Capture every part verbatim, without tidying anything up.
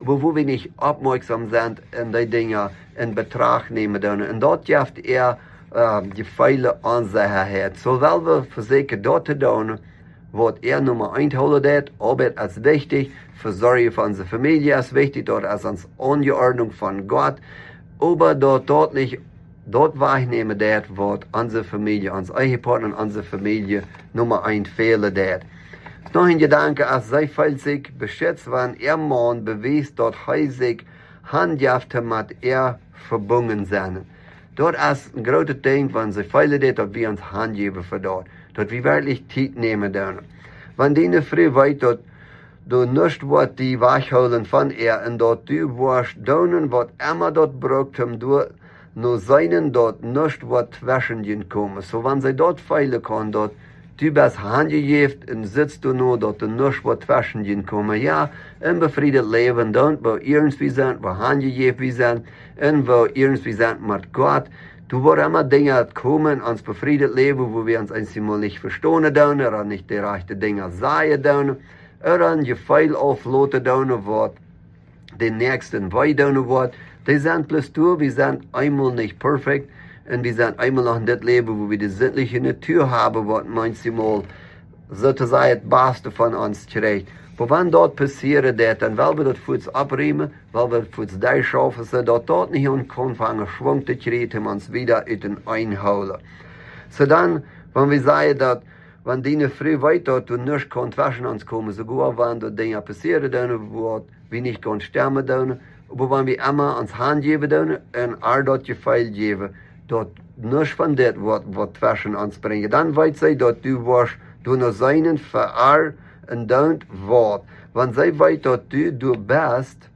aber wo wir nicht aufmerksam sind in die Dinge in Betracht nehmen dürfen. Und dort jaft er uh, die Pfeile an sich hat. So weil wir versuchen dort zu tun, was er Nummer eins holen hat, Arbeit ist wichtig, Versorgung von unserer Familie ist wichtig, dort ist uns Angeordnung von Gott, aber dort, dort nicht dort wahrnehmen dat was unsere Familie, unsere eigene Partner, unsere Familie Nummer eins fehlen dat. Noch ein Gedanke, als sei viel sich beschätzt, wann er Mann beweist, dort er sich handjafte mit er verbunden sind. Dort ist ein großes Ding, wenn sie viele dat, dass wir uns handgeben für dort, dass wir wirklich Zeit nehmen dürfen. Wenn die früh weit, dass du nicht was die wegholen von er, und dort du warst donen, was immer dort braucht, um du nur seinen dort nicht was zwischen gehen kommen. So wenn sie dort feilen kann, dort du bist handgejeft und sitzt du nur dort und nicht was zwischen gehen kommen. Ja, ein befriedet Leben, dort wo irgendwie sind, wo handgejeft wir sind, und wo irgendwie sind mit Gott. Du wirst immer Dinge kommen, ans befriedet Leben, wo wir uns einmal nicht verstehen dürfen, oder nicht die rechten Dinge sagen dürfen, oder ein Gefeil aufloten dürfen, was den nächsten weit dürfen wird. Die sind bloß du, wir sind einmal nicht perfekt, und wir sind einmal noch in das Leben, wo wir die sittliche Natur haben, was manchmal sozusagen das Beste von uns kriegt. Aber wenn dort passiert, dann wollen wir das für uns abräumen, weil wir für uns da schaffen, so dass dort nicht anfangen, Schwung zu kriegen, um uns wieder in den einholen. So dann, wenn wir sagen, dass, wenn die früh weiter, du nicht kannst zwischen uns kommen, sogar wenn dort Dinge passieren, wo wir nicht können sterben dürfen, aber wenn wir immer uns Hand geben dürfen, und all dort Gefeil geben, dort nicht von dem, was, was zwischen uns bringen, dann weiß sie, dass du warst, du nur seinen für all und don't Wort. Wenn sie weiß, dass du, du bist,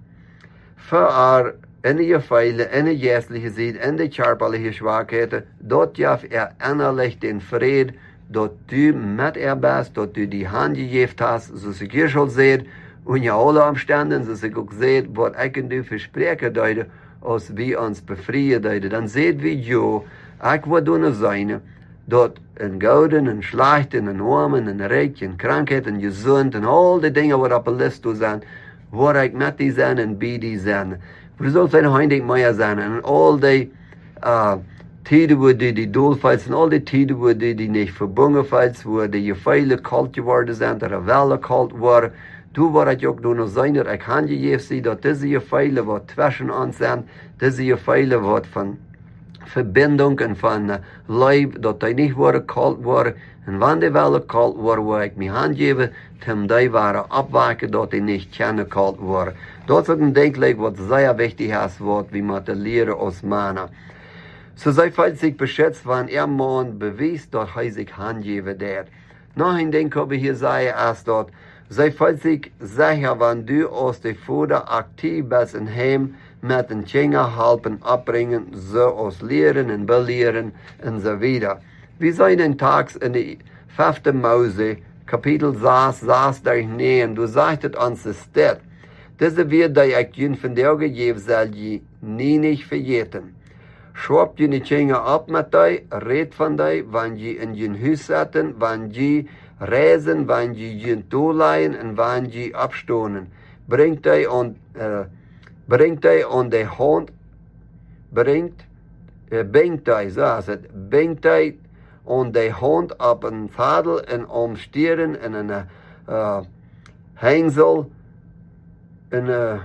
für all in die Gefeile, in die geistliche Sicht, in die körperliche Schwachheiten, dort darf er innerlich den Frieden, dass du mit er bist, dass du die Hand gegeben hast, so sie hier schon seht, und ja alle Umstände, so sie auch seht, was ich und du versprechen deute, als wir uns befreien deute. Dann seht wie jo, ich will du noch sein, dort in Gouden, in Schlechten, in Armen, in Reich, in Krankheit, in Gesund, und all die Dinge, die auf der Liste sind, wo ich mit die sind und bei die sind. Wir sollen sein heindig mehr sein, und all die uh, Tiden, wo die die Doelfalls, und all die Tiden, wo die die nicht verbunden falls, wo die Gefeile kalt geworden sind, oder Welle kalt waren, du war ich auch noch sein, ich kann dir sehen, dass diese Gefeile, die zwischen uns sind, diese Gefeile, die von Verbindung und von uh, Leib, dass die nicht waren kalt waren, und wenn die Welle kalt waren, wo ich mich handgebe, dann die waren abwachen, dass die nicht keine kalt waren. Das ist ein Denklich, was sehr wichtig ist, was wir müssen lernen aus Männern. So sei falls sich beschätzt, wenn er Mann beweist, dass er sich handgeben wird. Noch ein Ding habe ich hier sagen, ist dort, sei falls sich sicher, wenn du aus der Fuder aktiv bist in Heim, mit den Kindern helfen, abbringen, so aus Lehren und Belehren und so weiter. Wir sehen den Tags in der fünften Mose, Kapitel sechs, sechs durch neun, du sagtest uns es das. Diese wird, die ich ihnen von dir gegeben soll, die nie nicht vergeten. Schwab die Kinder ab mit dir, red von dir, wenn die in den Haus sitzen, wenn die reisen, wenn die in Toleihen und wenn die abstoßen. Bringt dir und, äh, bringt dir und die Hand, bringt, äh, bringt dir, so heißt es, bringt dir und die Hand ab einen Fadel und umstieren in eine, äh, Hängsel, in, äh,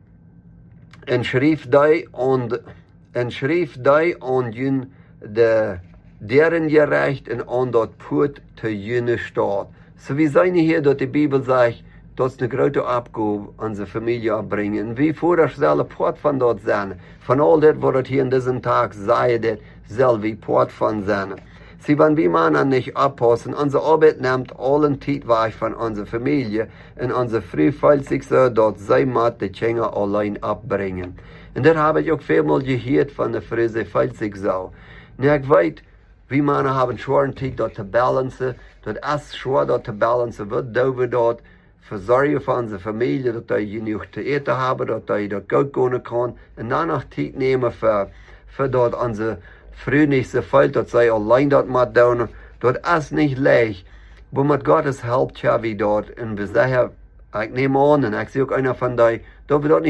in Schrift dir und, en schreef die aan jun de deren gerecht en aan dat poort te june staat. So wir sehen hier, dass die Bibel sagt, dass eine große Abgabe an die Familie abbringen. Wie vorher soll Port von dort sein. Von all das, was hier in diesem Tag sei, das soll wie Port von sein. Sie, wenn wir Männer nicht abpassen, unsere Arbeit nimmt allen Zeit weg von unserer Familie und unsere Früh fällt sich so, dass sie mit die Kinder allein abbringen. Und das habe ich auch vielmal gehört von der Frau, sie fällt sich so. Und ich weiß, wir Männer haben schweren Zeit, dort zu balancen, dort ist schwer, dort zu balancen, wird da wir dort versorgen für unsere Familie, dass die genug zu essen haben, dass die dort gut gehen kann, und dann noch Zeit nehmen für, für dort unsere Früh nicht so fällt, dass sie allein dort mit tun. Dort ist nicht leicht, wo mit Gottes Hilfe ja wie dort, und wir sagen, ich nehme an, und ich sehe auch einer von euch, da wir dort nicht